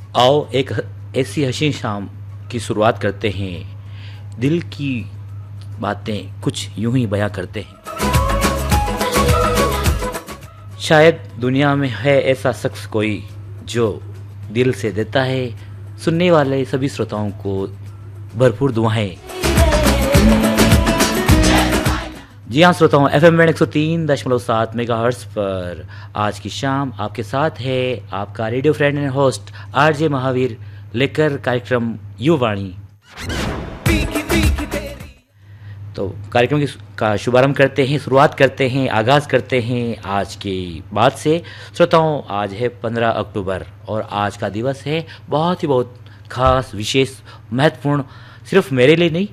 आओ एक ऐसी हसीन शाम की शुरुआत करते हैं। दिल की बातें कुछ यूं ही बयां करते हैं। शायद दुनिया में है ऐसा शख्स कोई जो दिल से देता है सुनने वाले सभी श्रोताओं को भरपूर दुआएं। जी हाँ श्रोताओं, FM बैंड 103.7 मेगाहर्ट्ज पर आज की शाम आपके साथ है आपका radio friend and host RJ Mahavir लेकर कार्यक्रम युवाणी। तो कार्यक्रम का शुभारंभ करते हैं, शुरुआत करते हैं, आगाज़ करते हैं आज की बात से। श्रोताओं, आज है 15 अक्टूबर और आज का दिवस है बहुत ही बहुत खास, विशेष, महत्वपूर्ण, सिर्फ मेरे लिए नहीं